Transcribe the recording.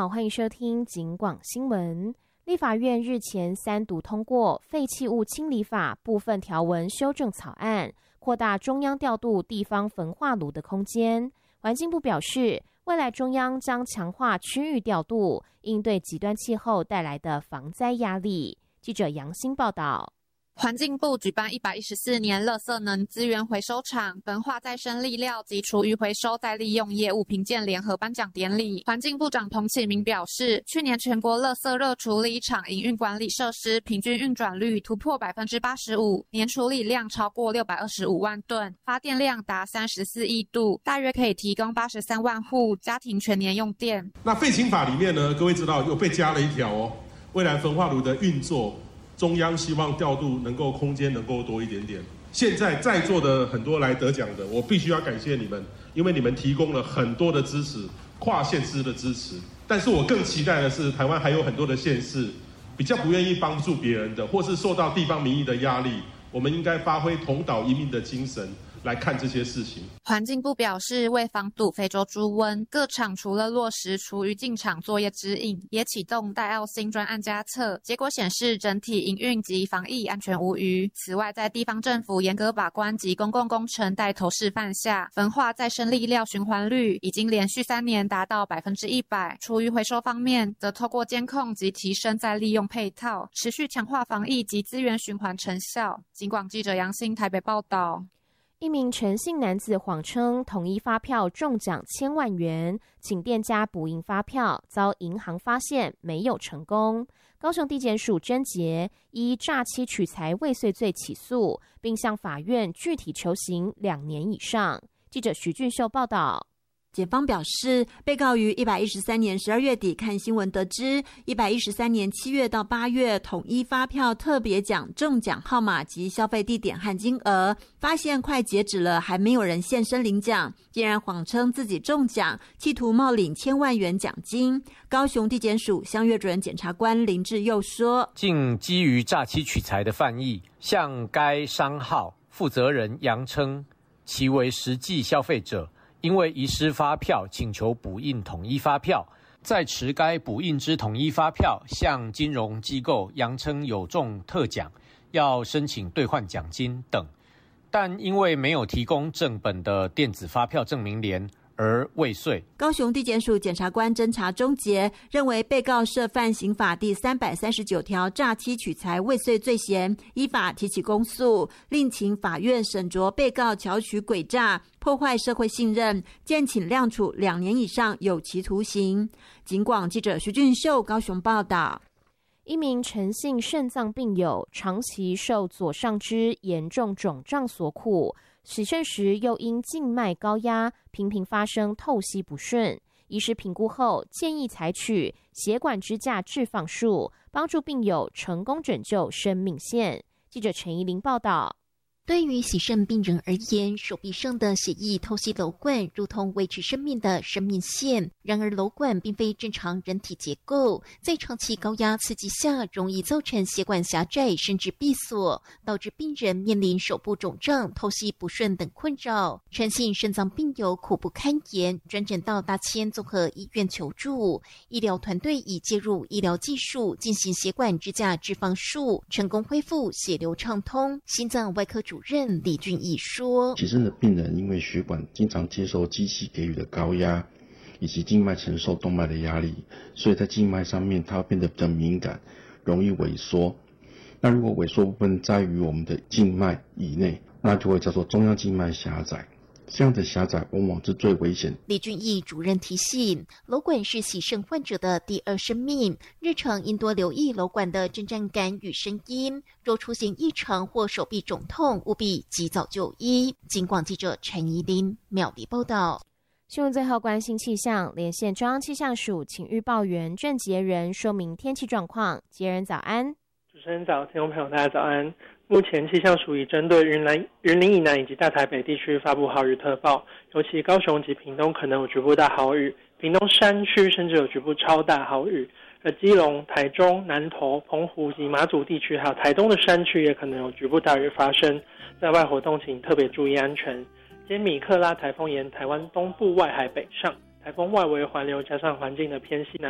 好，欢迎收听警广新闻。立法院日前3读通过《废弃物清理法》部分条文修正草案，扩大中央调度地方焚化炉的空间。环境部表示，未来中央将强化区域调度，应对极端气候带来的防灾压力。记者杨欣报道。 环境部举办114年垃圾能资源回收厂焚化再生粒料及厨余回收再利用业务评鉴联合颁奖典礼，环境部长彭启明表示，去年全国垃圾热处理厂营运管理设施平均运转率突破 85%， 年处理量超过625万吨，发电量达34亿度，大约可以提供83万户家庭全年用电。 那废清法里面呢，各位知道又被加了一条哦，未来焚化炉的运作，中央希望调度能够空间能够多一点点。现在在座的很多来得奖的，我必须要感谢你们，因为你们提供了很多的支持，跨县市的支持。但是我更期待的是，台湾还有很多的县市比较不愿意帮助别人的，或是受到地方民意的压力，我们应该发挥同岛一命的精神来看这些事情。 环境部表示，为防堵非洲猪瘟，各厂除了落实厨余进场作业指引，也启动戴奥辛专案加测，结果显示整体营运及防疫安全无虞。此外，在地方政府严格把关及公共工程带头示范下，焚化再生粒料循环率已经连续3年达到100%。厨余回收方面，则透过监控及提升再利用配套，持续强化防疫及资源循环成效。警广记者杨欣台北报道。 一名陈姓男子谎称统一发票中奖1000万元，请店家补印发票，遭银行发现没有成功。高雄地检署侦结，依诈欺取财未遂罪起诉，并向法院具体求刑2年以上。记者徐俊秀报道。 检方表示，被告于113年12月底看新闻得知，113年7月到8月统一发票特别奖中奖号码及消费地点和金额，发现快截止了还没有人现身领奖，竟然谎称自己中奖，企图冒领1000万元奖金。高雄地检署乡岳主任检察官林志佑说， 竟基于诈欺取财的犯意，向该商号负责人扬称其为实际消费者，因为遗失发票，请求补印统一发票，在持该补印之统一发票，向金融机构扬称有中特奖，要申请兑换奖金等，但因为没有提供正本的电子发票证明联而未遂。 高雄地检署检察官侦查终结，认为被告涉犯刑法第339条诈欺取财未遂罪嫌，依法提起公诉，另请法院审酌被告巧取诡诈，破坏社会信任，建请量处2年以上有期徒刑。警广记者徐俊秀高雄报道。 一名陈姓肾脏病友长期受左上肢严重肿胀所苦，洗肾时又因静脉高压，频频发生透析不顺。医师评估后建议采取血管支架置放术，帮助病友成功拯救生命线。记者陈怡玲报道。 对于洗肾病人而言，手臂上的血液透析瘘管如同维持生命的生命线。然而瘘管并非正常人体结构，在长期高压刺激下，容易造成血管狭窄甚至闭锁，导致病人面临手部肿胀、透析不顺等困扰。陈姓肾脏病友苦不堪言，转诊到大千综合医院求助。医疗团队已介入医疗技术进行血管支架置放术，成功恢复血流畅通。心脏外科主任李俊义说， 洗肾的病人因为血管经常接受机器给予的高压，以及静脉承受动脉的压力，所以在静脉上面它会变得比较敏感，容易萎缩。那如果萎缩部分在于我们的静脉以内，那就会叫做中央静脉狭窄。这样的狭窄往往是最危险。 李俊义主任提醒，瘘管是洗肾患者的第二生命，日常应多留意瘘管的震颤感与声音，若出现异常或手臂肿痛，务必及早就医。警广记者陈怡琳苗栗报道。 新闻最后关心气象，连线中央气象署请预报员郑杰仁说明天气状况。杰仁早安。 主持人早，听众朋友大家早安。目前气象署已针对云林以南以及大台北地区发布豪雨特报，尤其高雄及屏东可能有局部大豪雨，屏东山区甚至有局部超大豪雨，而基隆、台中、南投、澎湖及马祖地区还有台东的山区也可能有局部大雨发生，在外活动请特别注意安全。今天米克拉台风沿台湾东部外海北上，台风外围环流加上环境的偏西南